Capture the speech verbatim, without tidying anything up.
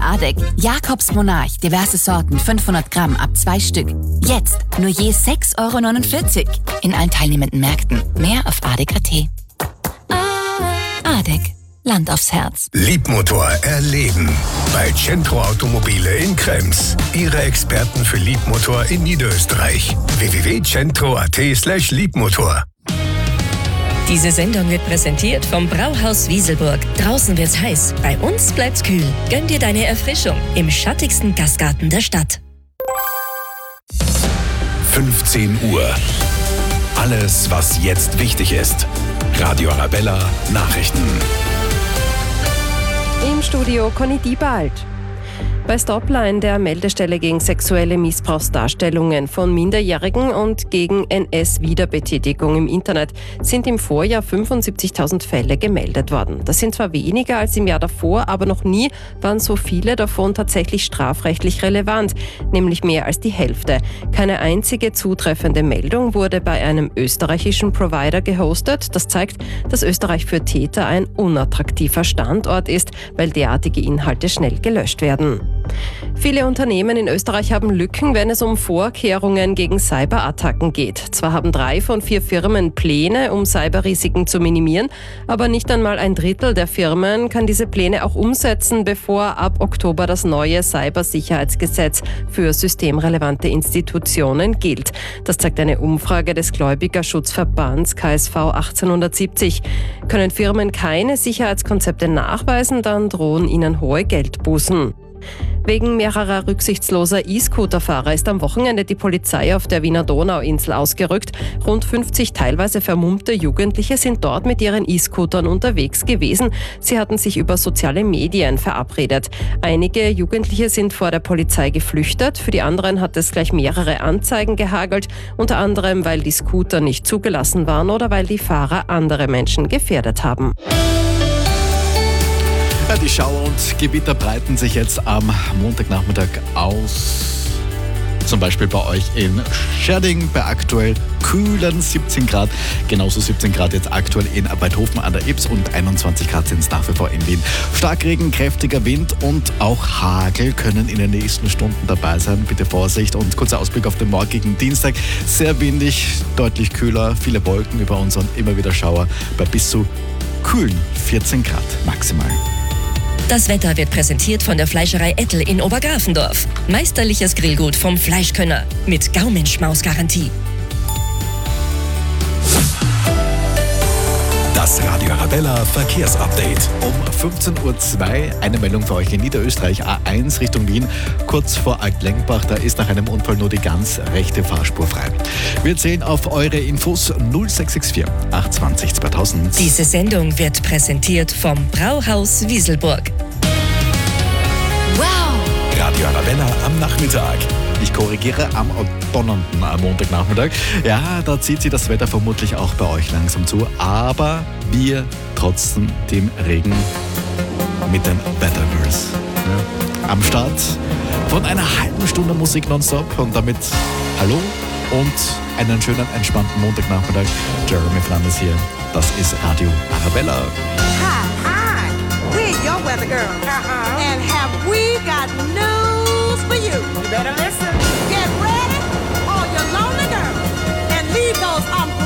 Adek. Jakobs Monarch, diverse Sorten, fünfhundert Gramm ab zwei Stück. Jetzt nur je sechs Euro neunundvierzig. In allen teilnehmenden Märkten. Mehr auf adek punkt at. Adek. Land aufs Herz. Liebmotor erleben. Bei Centro Automobile in Krems. Ihre Experten für Liebmotor in Niederösterreich. w w w punkt centro punkt at slash Liebmotor. Diese Sendung wird präsentiert vom Brauhaus Wieselburg. Draußen wird's heiß, bei uns bleibt's kühl. Gönn dir deine Erfrischung im schattigsten Gastgarten der Stadt. fünfzehn Uhr. Alles, was jetzt wichtig ist. Radio Arabella Nachrichten. Im Studio Conny Diebald. Bei Stopline, der Meldestelle gegen sexuelle Missbrauchsdarstellungen von Minderjährigen und gegen N S-Wiederbetätigung im Internet, sind im Vorjahr fünfundsiebzigtausend Fälle gemeldet worden. Das sind zwar weniger als im Jahr davor, aber noch nie waren so viele davon tatsächlich strafrechtlich relevant, nämlich mehr als die Hälfte. Keine einzige zutreffende Meldung wurde bei einem österreichischen Provider gehostet. Das zeigt, dass Österreich für Täter ein unattraktiver Standort ist, weil derartige Inhalte schnell gelöscht werden. Viele Unternehmen in Österreich haben Lücken, wenn es um Vorkehrungen gegen Cyberattacken geht. Zwar haben drei von vier Firmen Pläne, um Cyberrisiken zu minimieren, aber nicht einmal ein Drittel der Firmen kann diese Pläne auch umsetzen, bevor ab Oktober das neue Cybersicherheitsgesetz für systemrelevante Institutionen gilt. Das zeigt eine Umfrage des Gläubigerschutzverbands K S V achtzehnhundertsiebzig. Können Firmen keine Sicherheitskonzepte nachweisen, dann drohen ihnen hohe Geldbußen. Wegen mehrerer rücksichtsloser E-Scooter-Fahrer ist am Wochenende die Polizei auf der Wiener Donauinsel ausgerückt. Rund fünfzig teilweise vermummte Jugendliche sind dort mit ihren E-Scootern unterwegs gewesen. Sie hatten sich über soziale Medien verabredet. Einige Jugendliche sind vor der Polizei geflüchtet. Für die anderen hat es gleich mehrere Anzeigen gehagelt, unter anderem, weil die Scooter nicht zugelassen waren oder weil die Fahrer andere Menschen gefährdet haben. Ja, die Schauer und Gewitter breiten sich jetzt am Montagnachmittag aus. Zum Beispiel bei euch in Scherding bei aktuell kühlen siebzehn Grad. Genauso siebzehn Grad jetzt aktuell in Weidhofen an der Ibs und einundzwanzig Grad sind es nach wie vor in Wien. Starkregen, kräftiger Wind und auch Hagel können in den nächsten Stunden dabei sein. Bitte Vorsicht und kurzer Ausblick auf den morgigen Dienstag. Sehr windig, deutlich kühler, viele Wolken über uns und immer wieder Schauer bei bis zu kühlen vierzehn Grad maximal. Das Wetter wird präsentiert von der Fleischerei Ettel in Obergrafendorf. Meisterliches Grillgut vom Fleischkönner mit Gaumenschmaus-Garantie. Das Radio Arabella Verkehrsupdate. Um fünfzehn Uhr zwei eine Meldung für euch in Niederösterreich. A eins Richtung Wien, kurz vor Altlengbach. Da ist nach einem Unfall nur die ganz rechte Fahrspur frei. Wir zählen auf eure Infos null sechs sechs vier acht zwei null zweitausend. Diese Sendung wird präsentiert vom Brauhaus Wieselburg. Wow! Radio Arabella am Nachmittag. Ich korrigiere, am donnernden am Montagnachmittag. Ja, da zieht sich das Wetter vermutlich auch bei euch langsam zu. Aber wir trotzdem dem Regen mit den Wettergirls. Ja. Am Start von einer halben Stunde Musik nonstop und damit hallo und einen schönen, entspannten Montagnachmittag. Jeremy Fernandes hier. Das ist Radio Arabella. Hi, hi. We're your weather girls. Uh-huh. And have we got news for you? You better listen. Get ready, all your lonely girls, and leave those umbrellas